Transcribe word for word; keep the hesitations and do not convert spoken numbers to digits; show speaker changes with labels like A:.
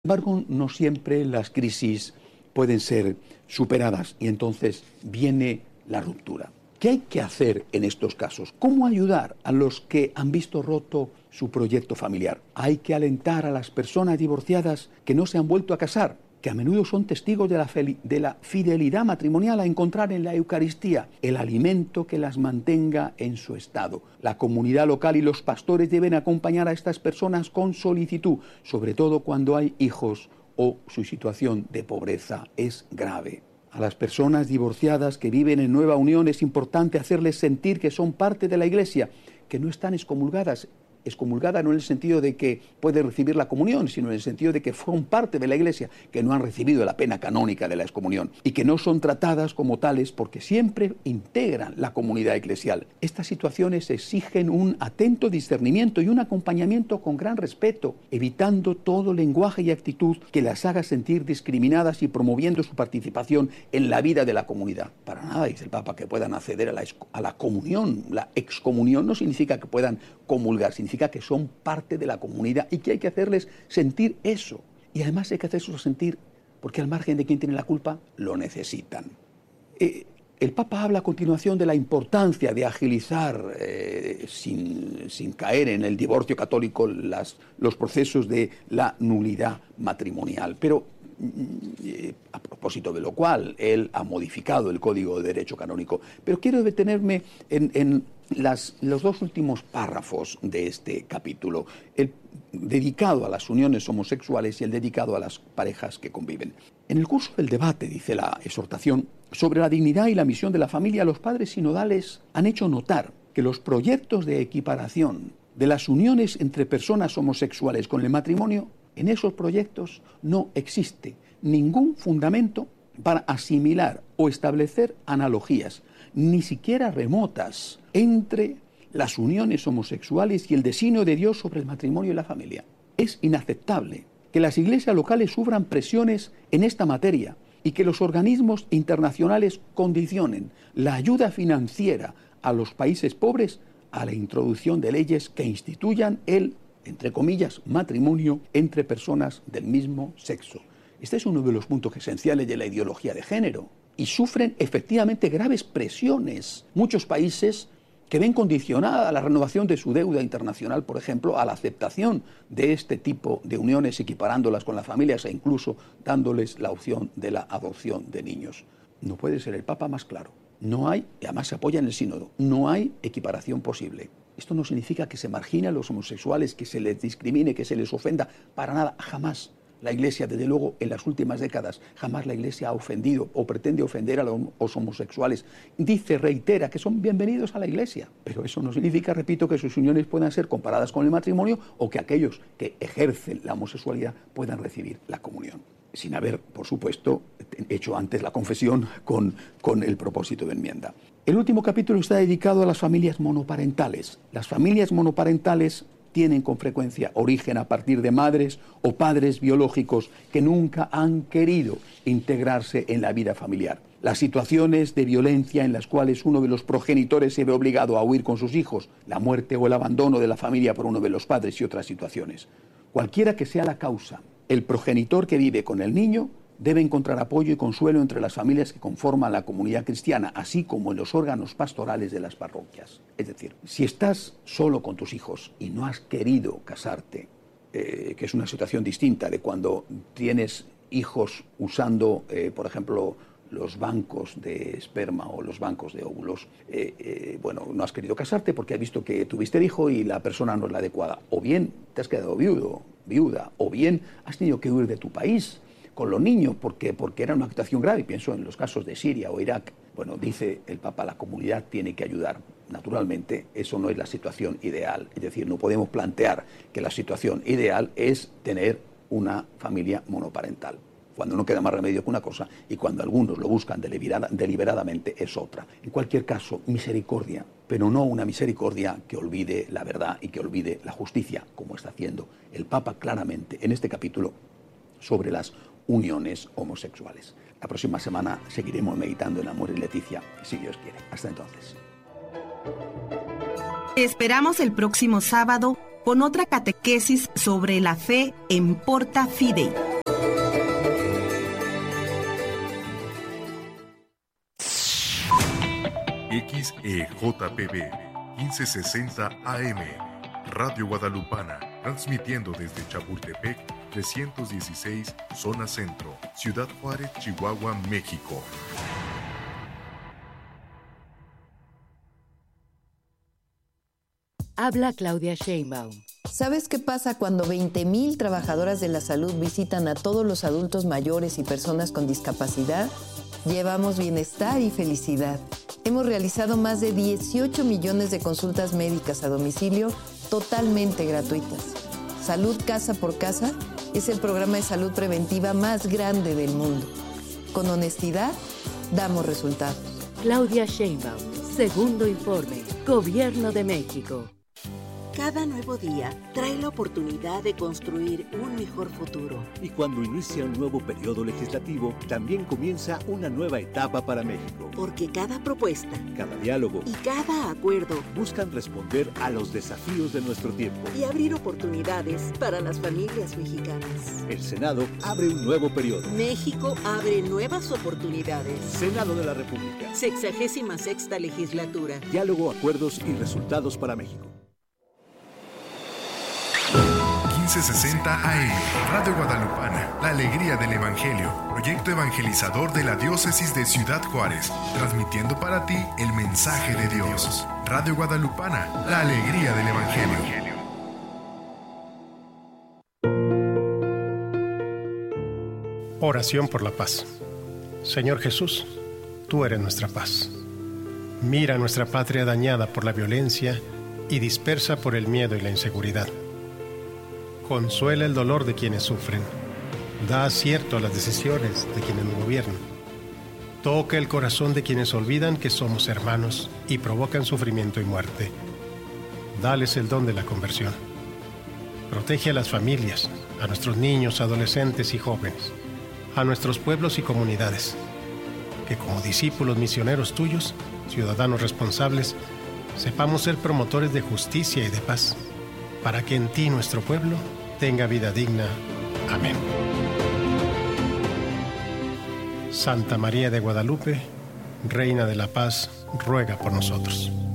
A: Sin embargo, no siempre las crisis pueden ser superadas y entonces viene la ruptura. ¿Qué hay que hacer en estos casos? ¿Cómo ayudar a los que han visto roto su proyecto familiar? Hay que alentar a las personas divorciadas que no se han vuelto a casar, que a menudo son testigos de la, de la fidelidad matrimonial, a encontrar en la Eucaristía el alimento que las mantenga en su estado. La comunidad local y los pastores deben acompañar a estas personas con solicitud, sobre todo cuando hay hijos o su situación de pobreza es grave. A las personas divorciadas que viven en nueva unión es importante hacerles sentir que son parte de la Iglesia, que no están excomulgadas. Excomulgada no en el sentido de que pueden recibir la comunión, sino en el sentido de que son parte de la Iglesia, que no han recibido la pena canónica de la excomunión y que no son tratadas como tales porque siempre integran la comunidad eclesial. Estas situaciones exigen un atento discernimiento y un acompañamiento con gran respeto, evitando todo lenguaje y actitud que las haga sentir discriminadas y promoviendo su participación en la vida de la comunidad. Para nada, dice el Papa, que puedan acceder a la, a la comunión. La excomunión no significa que puedan comulgar, significa que son parte de la comunidad y que hay que hacerles sentir eso. Y además hay que hacerlos sentir, porque al margen de quien tiene la culpa, lo necesitan. Eh, el Papa habla a continuación de la importancia de agilizar, eh, sin, sin caer en el divorcio católico, las, los procesos de la nulidad matrimonial. Pero eh, a propósito de lo cual, él ha modificado el Código de Derecho Canónico. Pero quiero detenerme en... en Las, los dos últimos párrafos de este capítulo, el dedicado a las uniones homosexuales y el dedicado a las parejas que conviven. En el curso del debate, dice la exhortación, sobre la dignidad y la misión de la familia, los padres sinodales han hecho notar que los proyectos de equiparación de las uniones entre personas homosexuales con el matrimonio, en esos proyectos no existe ningún fundamento para asimilar o establecer analogías, ni siquiera remotas, entre las uniones homosexuales y el designio de Dios sobre el matrimonio y la familia. Es inaceptable que las iglesias locales sufran presiones en esta materia y que los organismos internacionales condicionen la ayuda financiera a los países pobres a la introducción de leyes que instituyan el, entre comillas, matrimonio entre personas del mismo sexo. Este es uno de los puntos esenciales de la ideología de género. Y sufren efectivamente graves presiones. Muchos países que ven condicionada la renovación de su deuda internacional, por ejemplo, a la aceptación de este tipo de uniones, equiparándolas con las familias e incluso dándoles la opción de la adopción de niños. No puede ser el Papa más claro. No hay, y además se apoya en el sínodo, no hay equiparación posible. Esto no significa que se margine a los homosexuales, que se les discrimine, que se les ofenda, para nada, jamás. La Iglesia, desde luego, en las últimas décadas, jamás la Iglesia ha ofendido o pretende ofender a los homosexuales. Dice, reitera, que son bienvenidos a la Iglesia. Pero eso no significa, repito, que sus uniones puedan ser comparadas con el matrimonio o que aquellos que ejercen la homosexualidad puedan recibir la comunión. Sin haber, por supuesto, hecho antes la confesión con, con el propósito de enmienda. El último capítulo está dedicado a las familias monoparentales. Las familias monoparentales tienen con frecuencia origen a partir de madres o padres biológicos que nunca han querido integrarse en la vida familiar. Las situaciones de violencia en las cuales uno de los progenitores se ve obligado a huir con sus hijos, la muerte o el abandono de la familia por uno de los padres y otras situaciones. Cualquiera que sea la causa, el progenitor que vive con el niño debe encontrar apoyo y consuelo entre las familias que conforman la comunidad cristiana, así como en los órganos pastorales de las parroquias. Es decir, si estás solo con tus hijos y no has querido casarte, eh, que es una situación distinta de cuando tienes hijos usando, eh, por ejemplo, los bancos de esperma o los bancos de óvulos, eh, eh, bueno, no has querido casarte porque has visto que tuviste el hijo y la persona no es la adecuada. O bien te has quedado viudo, viuda, o bien has tenido que huir de tu país con los niños, porque, porque era una situación grave. Pienso en los casos de Siria o Irak. Bueno, dice el Papa, la comunidad tiene que ayudar. Naturalmente, eso no es la situación ideal. Es decir, no podemos plantear que la situación ideal es tener una familia monoparental, cuando no queda más remedio que una cosa y cuando algunos lo buscan deliberada, deliberadamente es otra. En cualquier caso, misericordia, pero no una misericordia que olvide la verdad y que olvide la justicia, como está haciendo el Papa claramente en este capítulo sobre las uniones homosexuales. La próxima semana seguiremos meditando en Amor y Leticia, si Dios quiere. Hasta entonces.
B: Te esperamos el próximo sábado con otra catequesis sobre la fe en Porta Fidei. X E J P B quince sesenta A M, Radio Guadalupana, transmitiendo desde Chapultepec trescientos dieciséis, Zona Centro, Ciudad Juárez, Chihuahua, México.
C: Habla Claudia Sheinbaum.
D: ¿Sabes qué pasa cuando veinte mil trabajadoras de la salud visitan a todos los adultos mayores y personas con discapacidad? Llevamos bienestar y felicidad. Hemos realizado más de dieciocho millones de consultas médicas a domicilio totalmente gratuitas. Salud Casa por Casa es el programa de salud preventiva más grande del mundo. Con honestidad, damos resultados.
C: Claudia Sheinbaum, segundo informe, Gobierno de México.
E: Cada nuevo día trae la oportunidad de construir un mejor futuro.
F: Y cuando inicia un nuevo periodo legislativo, también comienza una nueva etapa para México.
E: Porque cada propuesta,
F: cada diálogo
E: y cada acuerdo
F: buscan responder a los desafíos de nuestro tiempo
E: y abrir oportunidades para las familias mexicanas.
F: El Senado abre un nuevo periodo.
E: México abre nuevas oportunidades.
F: Senado de la República.
E: Sexagésima sexta legislatura.
F: Diálogo, acuerdos y resultados para México.
B: quince sesenta A M, Radio Guadalupana, la alegría del Evangelio, proyecto evangelizador de la diócesis de Ciudad Juárez, transmitiendo para ti el mensaje de Dios. Radio Guadalupana, la alegría del Evangelio.
G: Oración por la paz. Señor Jesús, tú eres nuestra paz. Mira nuestra patria dañada por la violencia y dispersa por el miedo y la inseguridad. Consuela el dolor de quienes sufren. Da acierto a las decisiones de quienes nos gobiernan. Toca el corazón de quienes olvidan que somos hermanos y provocan sufrimiento y muerte. Dales el don de la conversión. Protege a las familias, a nuestros niños, adolescentes y jóvenes, a nuestros pueblos y comunidades. Que como discípulos misioneros tuyos, ciudadanos responsables, sepamos ser promotores de justicia y de paz, para que en ti nuestro pueblo tenga vida digna. Amén. Santa María de Guadalupe, Reina de la Paz, ruega por nosotros.